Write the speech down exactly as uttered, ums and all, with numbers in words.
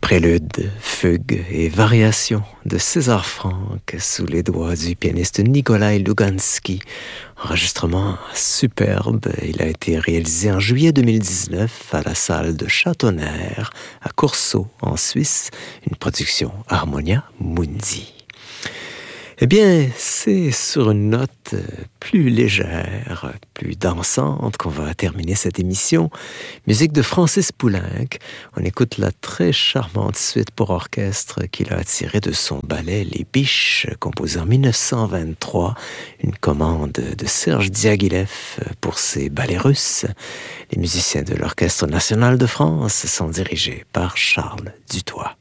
Prélude, fugue et variation de César Franck sous les doigts du pianiste Nikolai Lugansky. Enregistrement superbe, il a été réalisé en juillet deux mille dix-neuf à la salle de Châteauneuf à Corso en Suisse, une production Harmonia Mundi. Eh bien, c'est sur une note plus légère, plus dansante qu'on va terminer cette émission. Musique de Francis Poulenc. On écoute la très charmante suite pour orchestre qu'il a tirée de son ballet Les Biches, composé en dix-neuf cent vingt-trois. Une commande de Serge Diaghilev pour ses ballets russes. Les musiciens de l'Orchestre national de France sont dirigés par Charles Dutoit.